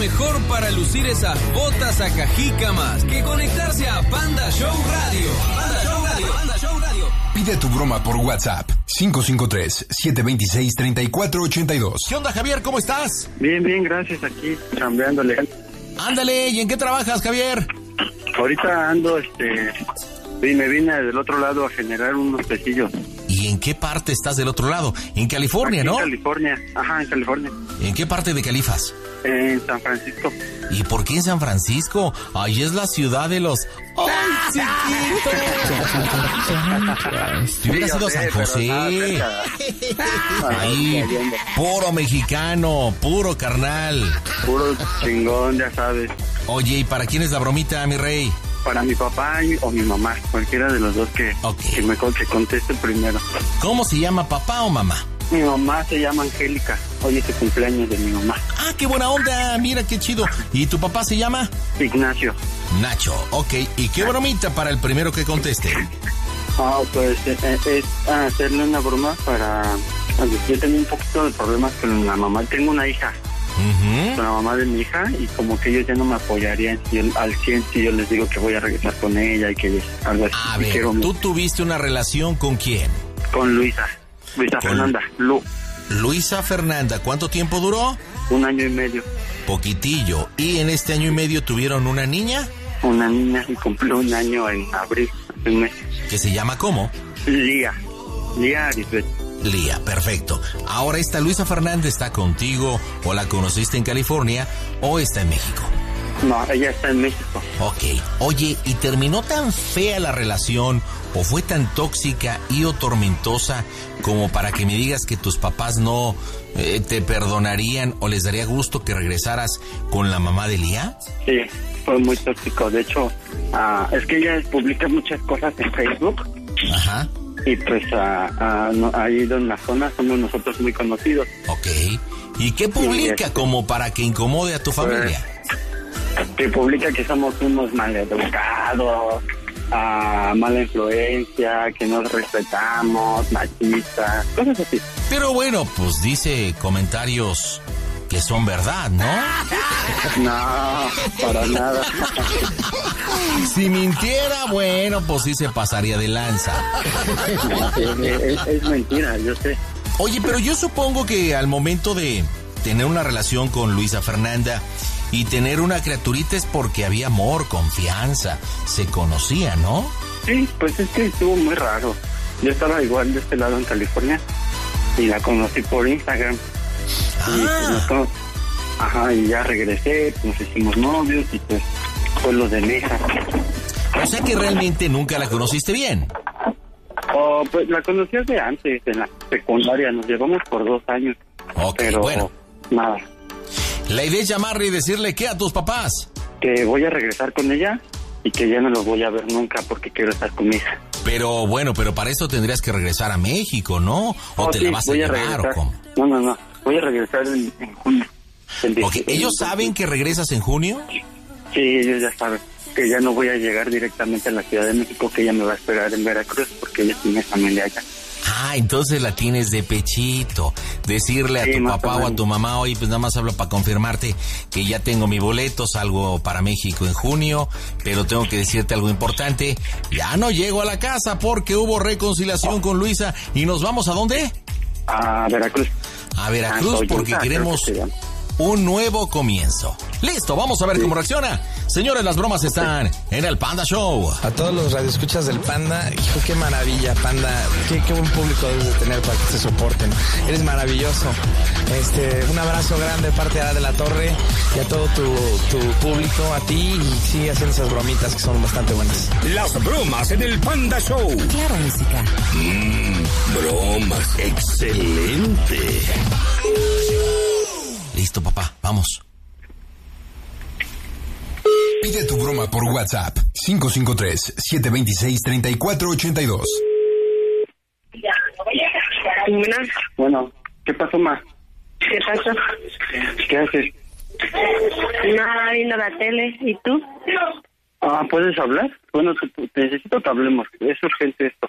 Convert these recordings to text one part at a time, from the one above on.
mejor para lucir esas botas acajícamas que conectarse a Panda Show Radio. Panda Show Radio, Panda Show Radio. Pide tu broma por WhatsApp, 553-726-3482. ¿Qué onda, Javier? ¿Cómo estás? Bien, gracias, aquí chambeándole. Ándale, ¿y en qué trabajas, Javier? Ahorita ando, me vine del otro lado a generar unos pesillos. ¿Y en qué parte estás del otro lado? En California, aquí, ¿no? En California, en California. ¿En qué parte de Califas? En San Francisco. ¿Y por qué en San Francisco? Ahí es la ciudad de los... ¡Ay, chiquito! Si hubieras ido a San José. Ahí, puro mexicano, puro carnal. Puro chingón, ya sabes. Oye, ¿y para quién es la bromita, mi rey? Para mi papá o mi mamá, cualquiera de los dos que conteste primero. ¿Cómo se llama, papá o mamá? Mi mamá se llama Angélica. Hoy es el cumpleaños de mi mamá. ¡Ah, qué buena onda! Mira, qué chido. ¿Y tu papá se llama? Ignacio. Nacho, ok. ¿Y qué bromita para el primero que conteste? Pues es hacerle una broma para... Yo tengo un poquito de problemas con la mamá. Tengo una hija. Con la mamá de mi hija, y como que ellos ya no me apoyarían al 100 si yo les digo que voy a regresar con ella y que algo así. A ver, ¿tú tuviste una relación con quién? Con Luisa Fernanda. Luisa Fernanda, ¿cuánto tiempo duró? 1 año y medio. Poquitillo. ¿Y en este año y medio tuvieron una niña? Una niña, y cumplió 1 año en abril, hace un mes. ¿Que se llama cómo? Lía Arisbet. Lía, perfecto. Ahora, ¿esta Luisa Fernández está contigo o la conociste en California o está en México? No, ella está en México. Ok. Oye, ¿y terminó tan fea la relación o fue tan tóxica y o tormentosa como para que me digas que tus papás no te perdonarían o les daría gusto que regresaras con la mamá de Lía? Sí, fue muy tóxico. De hecho, es que ella publica muchas cosas en Facebook. Ajá. Y pues ahí en la zona somos nosotros muy conocidos. Ok. ¿Y qué publica como para que incomode a tu familia? Que publica que somos unos maleducados, mala influencia, que nos respetamos, machistas, cosas así. Pero bueno, pues dice comentarios que son verdad, ¿no? No, para nada. Si mintiera, bueno, pues sí se pasaría de lanza. Es mentira, yo sé. Oye, pero yo supongo que al momento de tener una relación con Luisa Fernanda y tener una criaturita es porque había amor, confianza, se conocía, ¿no? Sí, pues es que estuvo muy raro. Yo estaba igual de este lado en California y la conocí por Instagram. Y y ya regresé, nos hicimos novios y pues fue lo de mi hija. O sea que realmente nunca la conociste bien. Pues la conocí desde antes, en la secundaria, nos llevamos por 2 años. Ok, pero bueno. Nada. La idea es llamarle y decirle ¿qué a tus papás? Que voy a regresar con ella y que ya no los voy a ver nunca porque quiero estar con mi hija. Pero bueno, para eso tendrías que regresar a México, ¿no? ¿O te la vas a llevar o cómo? No, voy a regresar en junio. Okay. ¿Ellos saben que regresas en junio? Sí, ellos ya saben que ya no voy a llegar directamente a la Ciudad de México, que ella me va a esperar en Veracruz porque ella tiene familia allá. Entonces la tienes de pechito. Decirle a tu papá o a tu mamá, oye, pues nada más hablo para confirmarte que ya tengo mi boleto, salgo para México en junio, pero tengo que decirte algo importante. Ya no llego a la casa porque hubo reconciliación con Luisa. ¿Y nos vamos a dónde? A Veracruz. A Veracruz porque queremos un nuevo comienzo. Listo, vamos a ver cómo reacciona. Señores, las bromas están en el Panda Show. A todos los radioescuchas del Panda, hijo, qué maravilla, Panda. Qué buen público debes de tener para que te soporten. Eres maravilloso. Un abrazo grande de parte de Ara de la Torre y a todo tu público, a ti, y sigue haciendo esas bromitas que son bastante buenas. Las bromas en el Panda Show. Claro, música. Bromas. Excelente. Listo, papá, vamos. Pide tu broma por WhatsApp, 553-726-3482. Bueno, ¿qué pasó, ma? ¿Qué pasó? ¿Qué haces? Nada, viendo la tele. ¿Y tú? ¿Puedes hablar? Bueno, necesito que hablemos. Es urgente esto.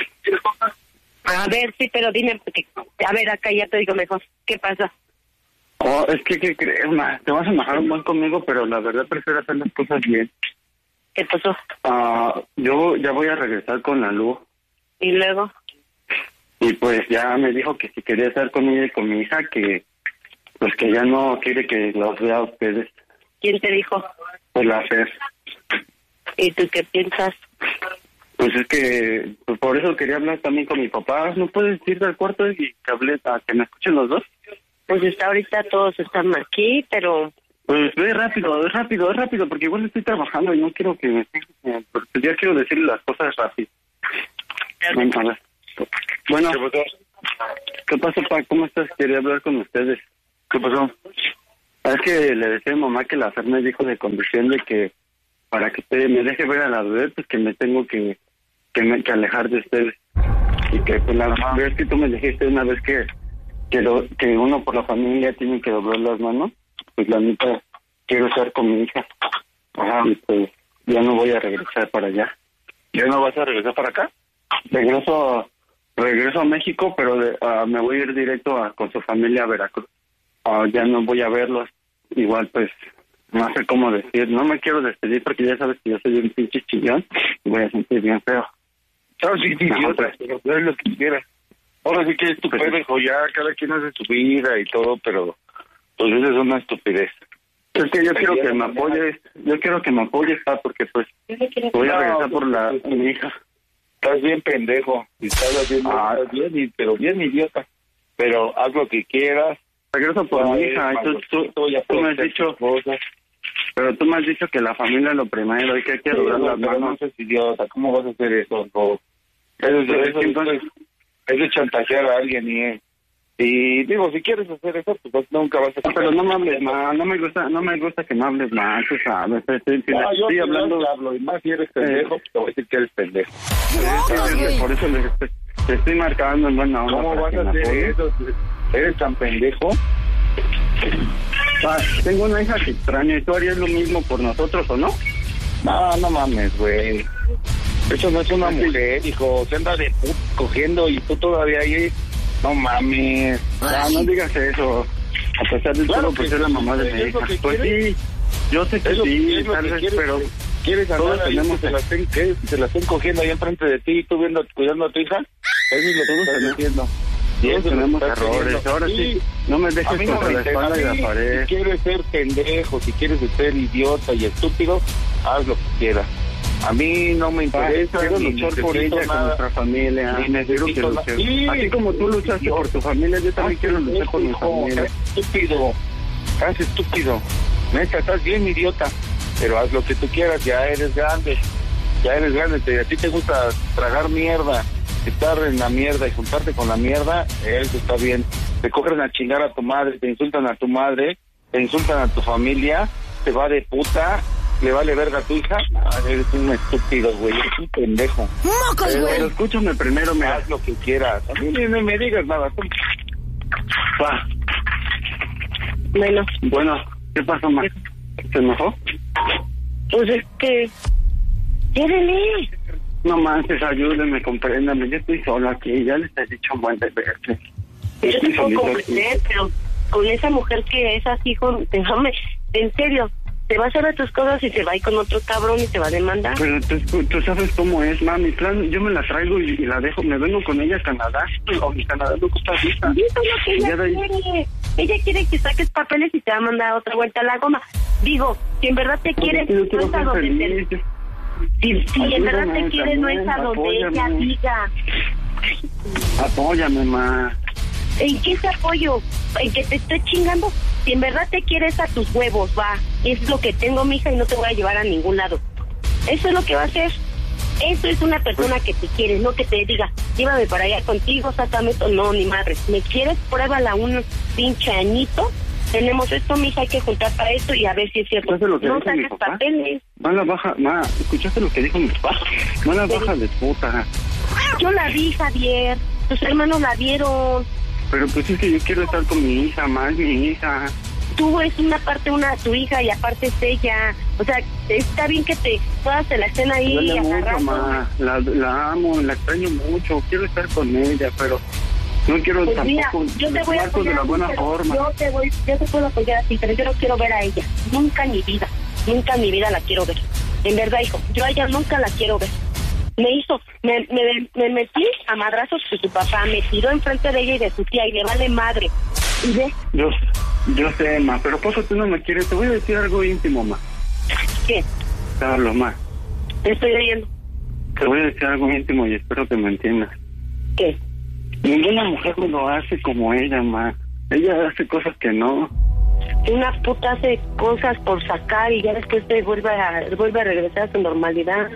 A ver, sí, pero dime, porque, a ver, acá ya te digo mejor. ¿Qué pasa? Oh, es que, ¿qué crees, ma? Te vas a enojar un buen conmigo, pero la verdad prefiero hacer las cosas bien. ¿Qué pasó? Yo ya voy a regresar con la Lu. ¿Y luego? Y pues ya me dijo que si quería estar con ella y con mi hija, que pues que ya no quiere que los vea a ustedes. ¿Quién te dijo? Pues la Fer. ¿Y tú qué piensas? Pues es que pues por eso quería hablar también con mi papá. ¿No puedes ir al cuarto y que hable, a que me escuchen los dos? Pues ahorita todos están aquí, pero... Pues ve rápido, porque igual estoy trabajando y no quiero que me... Porque ya quiero decirle las cosas rápido. Bueno, ¿qué pasó, pa? ¿Cómo estás? Quería hablar con ustedes. ¿Qué pasó? Es que le decía a mi mamá que la Fer me dijo de condición de que para que me deje ver a la bebé, pues que me tengo que alejar de ustedes. Y que pues la vez que tú me dijiste una vez que uno por la familia tiene que doblar las manos, pues la neta quiero estar con mi hija. Y pues ya no voy a regresar para allá. ¿Ya no vas a regresar para acá? Regreso a México, pero me voy a ir directo con su familia a Veracruz. Ya no voy a verlos. Igual pues no sé cómo decir. No me quiero despedir porque ya sabes que yo soy un pinche chillón y voy a sentir bien feo. No, sí, idiota, pero es lo que quieras. Ahora sí que es tu pendejo, ya cada quien hace su vida y todo, pero pues eso es una estupidez. Es que yo quiero que me apoyes, pa, porque pues voy a regresar por mi hija. Estás bien pendejo, y estás bien, pero bien idiota. Pero haz lo que quieras. Regreso por mi hija, tú me has dicho cosas. Pero tú me has dicho que la familia es lo primero y que hay que doblar las manos. No seas idiota, ¿cómo vas a hacer eso? No. Es de chantajear a alguien y digo, si quieres hacer eso, pues nunca vas a hacer. Pero no me hables más, no me gusta que me hables más, tú sabes. Estoy hablando. Hablo, y más si eres pendejo, te voy a decir que eres pendejo. Por eso te estoy marcando en buena onda. ¿Cómo vas a hacer eso? ¿Eres tan pendejo? Tengo una hija que extraño y tú harías lo mismo por nosotros, ¿o no? No mames, güey. Eso no es una mujer, hijo. Se anda de cogiendo y tú todavía ahí. No mames. No digas eso. A pesar de todo, pues es la mamá de mi hija. Pues sí, yo sé que sí, tal vez, pero... ¿Quieres andar ahí que se la estén cogiendo ahí enfrente de ti y tú cuidando a tu hija? Eso es lo que estás diciendo. Todos tenemos errores. Ahora sí, no me dejes contra la espalda y la pared. Si quieres ser pendejo, si quieres ser idiota y estúpido, haz lo que quieras. A mí no me interesa. Quiero luchar por ella, con nuestra familia. Así como tú luchaste por tu familia, yo también quiero luchar por mi familia. Estás estúpido. Neta, estás bien idiota. Pero haz lo que tú quieras, ya eres grande. A ti te gusta tragar mierda, estar en la mierda y juntarte con la mierda, eso está bien. Te cogen a chingar a tu madre, te insultan a tu madre, te insultan a tu familia, te va de puta, le vale verga a tu hija. Eres un estúpido, güey, eres un pendejo. Pero escúchame primero, haz lo que quieras. A mí no me digas nada. Bueno, ¿qué pasó, ma? ¿Se enojó? Pues es que... ¡Llévele! No manches, ayúdenme, compréndame. Yo estoy solo aquí, ya les he dicho un buen de verte. Yo te puedo comprender, pero con esa mujer que es así, déjame, en serio, te va a hacer tus cosas y se va a ir con otro cabrón y te va a demandar. Pero tú sabes cómo es, mami. Plan, yo me la traigo y la dejo, me vengo con ella a Canadá. O mi Canadá no cuesta vista. Y eso es lo que ella quiere. Ella quiere que saques papeles y te va a mandar otra vuelta a la goma. Digo, si en verdad te quiere, no es a donde te... Si en verdad te quiere, no es a donde ella diga. Apóyame, ma. ¿En qué te apoyo? ¿En que te estoy chingando? Si en verdad te quieres, a tus huevos, va. Es lo que tengo, mija, y no te voy a llevar a ningún lado. Eso es lo que va a hacer. Eso es una persona que te quiere, no que te diga, llévame para allá contigo, sácame esto. No, ni madre. ¿Me quieres? Pruébala un pinche añito. Tenemos esto, mija, hay que juntar para esto y a ver si es cierto. No saques papeles. Mala baja, ma, ¿escuchaste lo que dijo mi papá? Mala baja de puta. Yo la vi, Javier. Tus hermanos la vieron. Pero pues es que yo quiero estar con mi hija, ma, es mi hija. Tú es una parte, tu hija, y aparte es ella. O sea, está bien que todas se la estén ahí y agarrando. La amo, la extraño mucho, quiero estar con ella, pero No quiero pues tampoco. Mira, yo te voy a apoyar de la buena pero forma. yo te puedo apoyar así, pero yo no quiero ver a ella. Nunca en mi vida la quiero ver. En verdad, hijo, yo a ella nunca la quiero ver. Me metí a madrazos con su papá, me tiró enfrente de ella y de su tía y le vale madre. ¿Y ve? Yo sé, ma, pero ¿por qué tú no me quieres? Te voy a decir algo íntimo, ma. ¿Qué? Hablo, ma. Te estoy oyendo. Te voy a decir algo íntimo y espero que me entiendas. ¿Qué? Ninguna mujer me lo hace como ella, ma. Ella hace cosas que no. Una puta hace cosas por sacar y ya después te vuelve a regresar a su normalidad.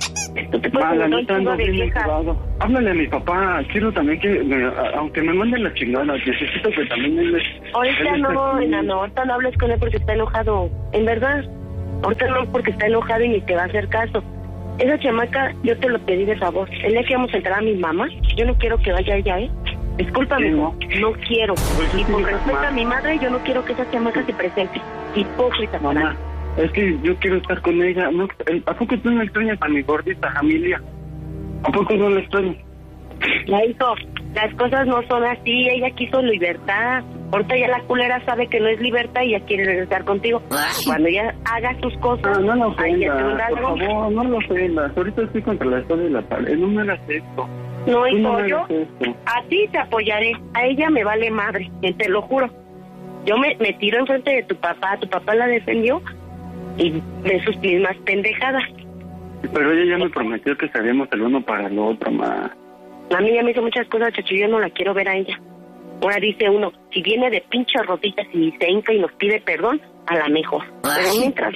Tú te puedes encontrar un chingo de viejas. Háblale a mi papá. Quiero también que, aunque me manden la chingada, necesito que también él... Ahorita no, enano, ahorita no hables con él porque está enojado. En verdad, ahorita no porque está enojado y ni te va a hacer caso. Esa chamaca, yo te lo pedí de favor. El día que vamos a entrar a mi mamá, yo no quiero que vaya ella, ¿eh? Discúlpame, sí, no quiero. Pues y por sí, respeto mamá. a mi madre, yo no quiero que esa chamaca se presente. Hipócrita, mamá. Es que yo quiero estar con ella. No, ¿a poco tú no extrañas a mi gordita familia? ¿A poco no la extrañas? Ya, hijo, las cosas no son así. Ella quiso libertad. Ahorita ya la culera sabe que no es libertad y ya quiere regresar contigo. Cuando ella haga sus cosas, no lo ahí ya te ofendas, por favor, no lo ofendas. Ahorita estoy contra la espada y la pared. No me hagas esto. No, hijo, no yo a ti te apoyaré. A ella me vale madre, te lo juro. Yo me tiro enfrente de tu papá la defendió y de sus mismas pendejadas. Pero ella ya me prometió que estaríamos el uno para el otro, ma. A mí ya me hizo muchas cosas, chacho, yo no la quiero ver a ella. Ahora dice uno, si viene de pinches rodillas y se hinca y nos pide perdón, a la mejor. Pero mientras...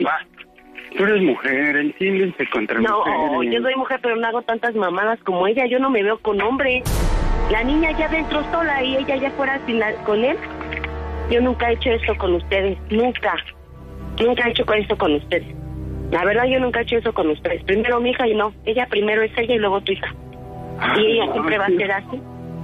Tú eres mujer, entiéndense contra mujeres. No, yo soy mujer, pero no hago tantas mamadas como ella. Yo no me veo con hombre. La niña ya dentro sola y ella ya fuera con él. Yo nunca he hecho esto con ustedes, nunca he hecho esto con ustedes. La verdad, yo nunca he hecho eso con ustedes. Primero mi hija y no, ella primero es ella y luego tu hija. Y ella siempre va a ser así.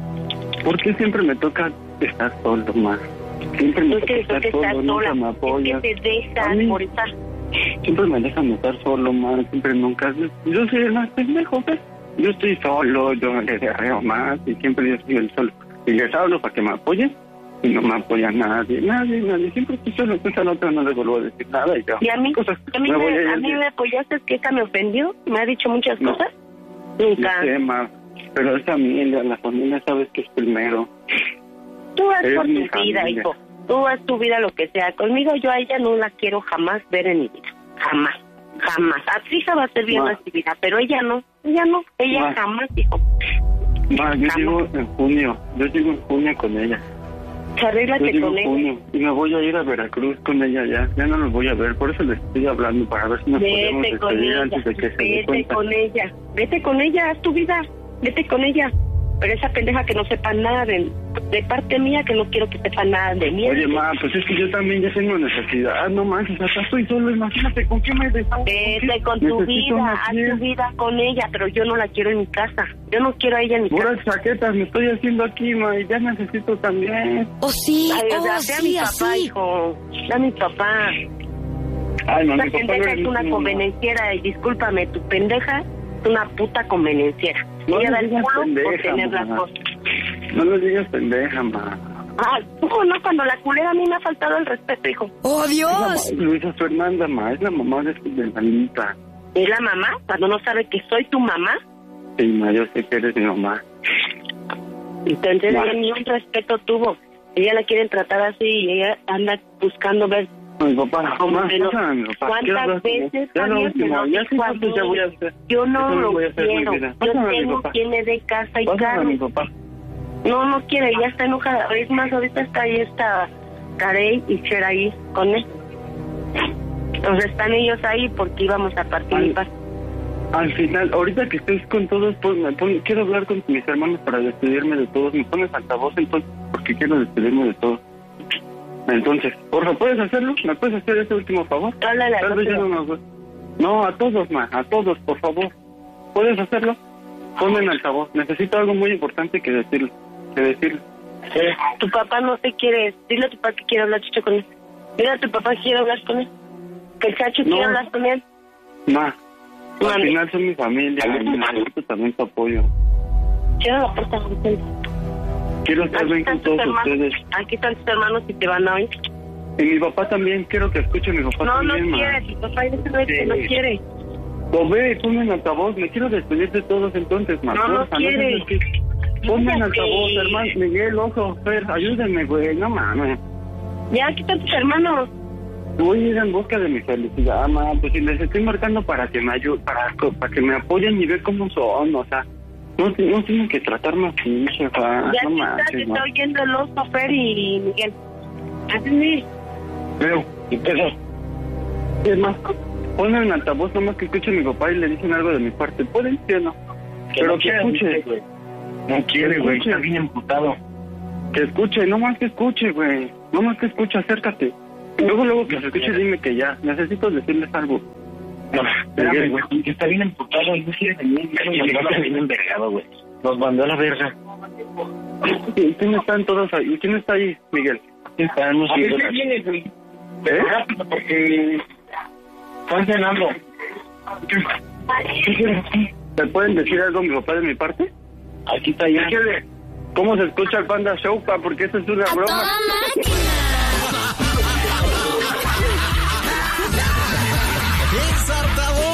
¿Por qué siempre me toca estar solo, ma? Siempre me toca estar solo, nunca me apoyas. Es que te dejan por estar. Siempre me dejan estar solo, ma, siempre nunca. Yo soy el más pendejo, ¿ves? Yo estoy solo, yo les arreo más y siempre yo estoy el solo. Y les hablo para que me apoyen. Y no me apoya nadie. Siempre estoy solo. Pues a la otra no le vuelvo a decir nada. Y a mí, me apoyaste, que esta me ofendió. Me ha dicho muchas cosas. Nunca. No sé, ma, pero es familia. La familia sabes que es primero. Tú haz por tu vida, hijo. Tú haz tu vida lo que sea. Conmigo yo a ella no la quiero jamás ver en mi vida. Jamás. A tu hija va a ser bien recibida, pero ella no. Ella jamás, hijo. Ma, yo llego en junio con ella. Arréglate con ella. Y me voy a ir a Veracruz con ella ya no los voy a ver, por eso les estoy hablando, para ver si nos podemos despedir antes de que se dé cuenta. Vete con ella, haz tu vida, vete con ella. Pero esa pendeja que no sepa nada de parte mía, que no quiero que sepa nada de mí. Oye, ma, pues es que yo también ya tengo necesidad. No manches, hasta estoy solo, imagínate, ¿con qué me desahogo? Vete con tu vida, haz tu vida con ella, pero yo no la quiero en mi casa. Yo no quiero a ella en mi casa. Puras chaquetas me estoy haciendo aquí, ma, y ya necesito también. Sí, a mi papá, hijo. A mi papá. Ay, no, esa mi papá pendeja es una convenenciera, y discúlpame, tu pendeja es una puta convenenciera. No ella da le el digas culo por pendeja, tener las ma. cosas. No le digas pendeja, ma. No, cuando la culera a mí me ha faltado el respeto, hijo. ¡Oh, Dios! Luisa Fernanda, ma, es la mamá de Anita. ¿Es la mamá? Cuando no sabe que soy tu mamá. Sí, ma, yo sé que eres mi mamá. Entonces ella ni un respeto tuvo. Ella la quieren tratar así y ella anda buscando ver. Mi papá, ¿cuántas veces ya lo último, ya sí, ya voy a hacer. Yo no lo voy a hacer quiero. Yo tengo quien me dé casa y carro. Mi papá. No quiere, ya está enojada. Es más, ahorita está ahí, está Carey y Cher ahí con él. Entonces están ellos ahí porque íbamos a participar. Al final, ahorita que estés con todos, pues quiero hablar con mis hermanos para despedirme de todos. Me pones altavoz entonces, porque quiero despedirme de todos. Entonces, por favor, ¿puedes hacerlo? ¿Me puedes hacer ese último favor? Háblale a No, a todos, ma, a todos, por favor. ¿Puedes hacerlo? Ponme en altavoz. Necesito algo muy importante que decirle. Tu papá no te quiere. Dile a tu papá que quiere hablar, Chicho, con él. Dile a tu papá que quiere hablar con él. Que el Chacho quiere hablar con él. Ma, al final son mi familia. Y necesito también tu apoyo. Cierra la puerta, Quiero estar bien con todos ustedes. Aquí están tus hermanos y te van a oír. Y mi papá también, quiero que escuche a mi papá también. No quiere, tu papá dice no quiere. Ve, ponme en altavoz, me quiero despedir de todos entonces, Marco. No quiere. Ponme en altavoz, hermano, Miguel, Oso, Fer, ayúdenme, güey, no mames. Ya, aquí están tus hermanos. Voy a ir en busca de mi felicidad, mamá, pues si les estoy marcando para que me ayuden, para que me apoyen y ver cómo son, o sea, no tienen que tratarme así, jefa, ya no manches. Ya te está oyendo el Oso, Fer y Miguel. Así Veo, y pedo. Es más, ponen en altavoz nomás que escuche a mi papá y le dicen algo de mi parte. ¿Pueden, sí o no? Pero que escuche, güey. No quiere, güey, está bien emputado. Que escuche, nomás que escuche, güey. Nomás que escuche, acércate. Luego que se escuche, dime que ya. Necesito decirles algo. No, espérame, güey, que está bien emputado y no quiere venir. Está bien envergado, güey. Nos mandó a la verga. ¿Quién están todos ahí? ¿Quién está ahí, Miguel? Están los hijos. ¿Qué viene, güey? Porque están cenando. ¿Te pueden decir algo mi papá de mi parte? Aquí está ya. ¿Cómo se escucha el Panda Show, pa? Porque esto es una broma. ¡Ensartador!